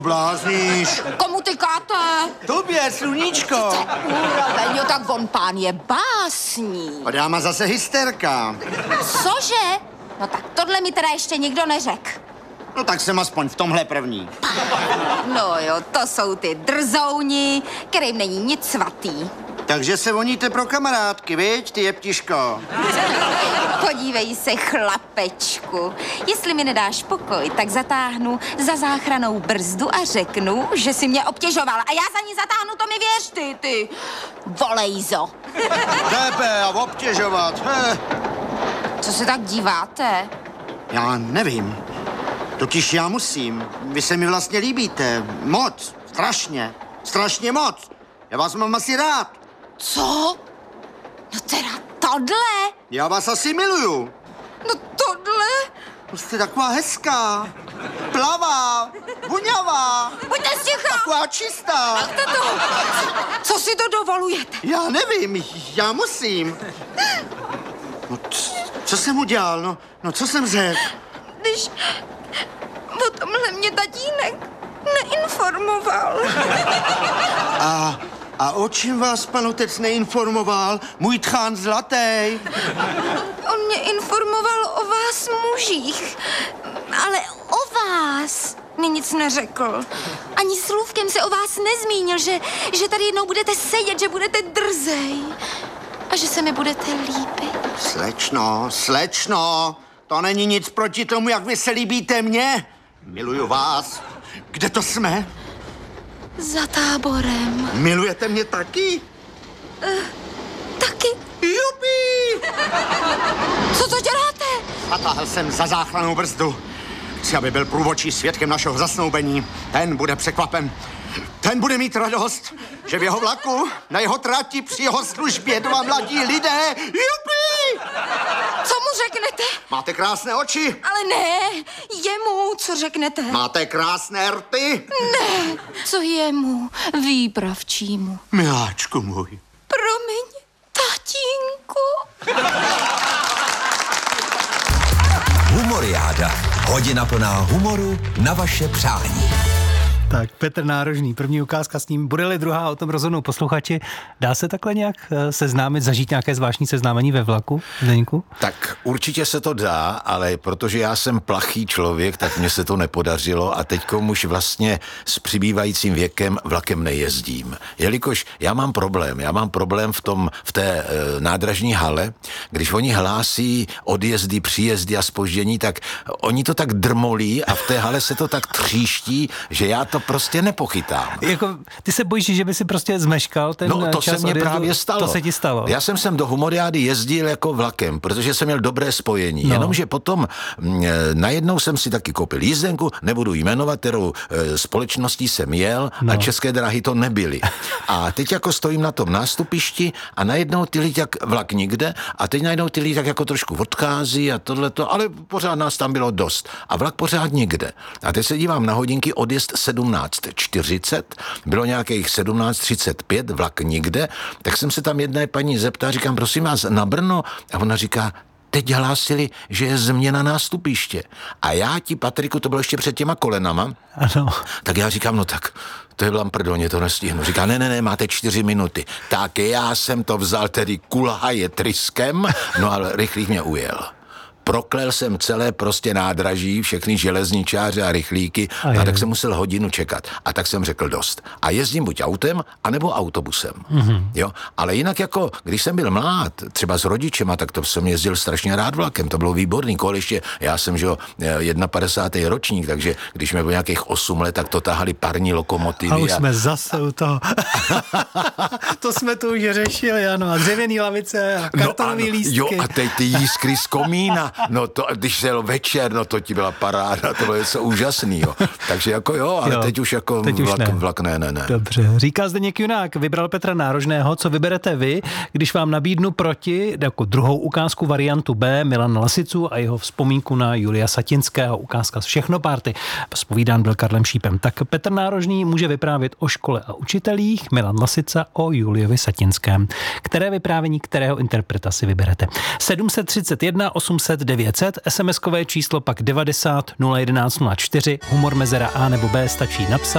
Blázníš. Komu tykáte? Tobě, sluníčko. Úroveň, jo, tak on pán je básník. A dáma zase hysterka. Cože? No tak tohle mi teda ještě nikdo neřekl. No tak jsem aspoň v tomhle první. No jo, to jsou ty drzouni, kterým není nic svatý. Takže se voníte pro kamarádky, viď, ty jeptiško? Podívej se, chlapečku. Jestli mi nedáš pokoj, tak zatáhnu za záchranou brzdu a řeknu, že si mě obtěžoval. A já za ní zatáhnu, to mi věř, ty volejzo. Tebe a obtěžovat. Co se tak díváte? Já nevím. Totiž já musím. Vy se mi vlastně líbíte. Moc. Strašně. Strašně moc. Já vás mám asi rád. Co? No teda tohle? Já vás asi miluju. No tohle? Jste taková hezká. Plavá. Voňavá. Buďte sticha! Taková čistá. Co si to dovolujete? Já nevím. Já musím. No, co jsem udělal? No co jsem řekl? Když o tomhle mě tatínek neinformoval. A o čem vás pan otec neinformoval? Můj tchán zlatý. On mě informoval o vás mužích, ale o vás mi nic neřekl. Ani slůvkem se o vás nezmínil, že tady jednou budete sedět, že budete drzej a že se mi budete líbit. Slečno, to není nic proti tomu, jak vy se líbíte mně. Miluju vás. Kde to jsme? Za Táborem. Milujete mě taky? Taky. Jupi! Co to děláte? Zatáhl jsem za záchrannou brzdu. Chci, aby byl průvodčí svědkem našeho zasnoubení. Ten bude překvapen. Ten bude mít radost, že v jeho vlaku, na jeho trati, při jeho službě dva mladí lidé. Jupi! Co mu řeknete? Máte krásné oči. Ale ne, jemu, co řeknete? Máte krásné rty. Ne, co jemu, výpravčímu. Miláčku můj. Promiň, tatínku. Humoriáda. Hodina plná humoru na vaše přání. Tak, Petr Nárožný, první ukázka s ním. Bude-li druhá, o tom rozhodnou posluchači. Dá se takhle nějak seznámit, zažít nějaké zvláštní seznámení ve vlaku, Zdeňku? Tak určitě se to dá, ale protože já jsem plachý člověk, tak mně se to nepodařilo a teďkom už vlastně s přibývajícím věkem vlakem nejezdím. Jelikož já mám problém v té nádražní hale, když oni hlásí odjezdy, příjezdy a zpoždění, tak oni to tak drmolí a v té hale se to tak tříští, že já to prostě nepochytám. Jako, ty se bojíš, že by si prostě zmeškal ten No, to čas se mně odjezdu? právě stalo. To se ti stalo. Já jsem sem do Humoriády jezdil jako vlakem, protože jsem měl dobré spojení. No. Jenomže potom najednou jsem si taky koupil jízdenku, nebudu jmenovat, kterou společností jsem jel a České dráhy to nebyly. A teď jako stojím na tom nástupišti a najednou ty lidi jak vlak nikde a teď najednou ty lidi tak jako trošku odchází a tohleto, ale pořád nás tam bylo dost. A vlak pořád nikde. A teď se dívám na hodinky, odjezd 17:40, bylo nějakých 17:35, vlak nikde, tak jsem se tam jedné paní zeptal, říkám, prosím vás, na Brno? A ona říká, teď hlásili, že je změna nástupiště. A já ti, Patriku, to bylo ještě před těma kolenama, Ano. tak já říkám, no tak, to je prdon, to nestihnu. Říká, ne, máte 4 minuty. Tak já jsem to vzal tedy kulhaje tryskem, no ale rychlík mě ujel. Proklel jsem celé prostě nádraží, všechny železničáře a rychlíky a tak jsem musel hodinu čekat. A tak jsem řekl dost. A jezdím buď autem, anebo autobusem. Mm-hmm. Jo? Ale jinak jako, když jsem byl mlád, třeba s rodičema, tak to jsem jezdil strašně rád vlakem. To bylo výborný. Ještě, já jsem, že 51. ročník, takže když mi bylo nějakých 8 let, tak to tahali parní lokomotivy. A už jsme zase u toho. To jsme tu už řešili, ano. A dřevěný lavice a kartonový lístky. Jo, a teď ty jiskry z komína. No to, když šel večer, no to ti byla paráda, to bylo něco úžasného. Takže jako jo, ale teď už jako teď vlak ne. Dobře, říká Zdeněk Junák, vybral Petra Nárožného, co vyberete vy, když vám nabídnu proti, jako druhou ukázku variantu B, Milana Lasicu a jeho vzpomínku na Julia Satinského, ukázka z Všechno party. Zpovídán byl Karlem Šípem. Tak Petr Nárožný může vyprávět o škole a učitelích, Milan Lasica o Juliovi Satinském. Které vyprávění, kterého interpreta si vyberete? 731 800 900, SMS-kové číslo pak 90 011 04, humor mezera A nebo B stačí napsat.